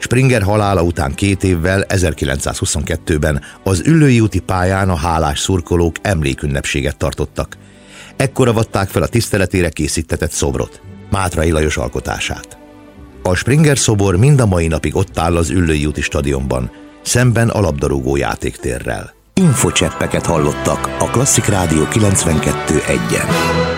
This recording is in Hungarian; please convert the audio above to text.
Springer halála után 2 évvel, 1922-ben az Üllői úti pályán a hálás szurkolók emlékünnepséget tartottak. Ekkor avatták fel a tiszteletére készítetett szobrot, Mátray Lajos alkotását. A Springer szobor mind a mai napig ott áll az Üllői úti stadionban, szemben a labdarúgó játéktérrel. Infocseppeket hallottak a Klasszik Rádió 92.1-en.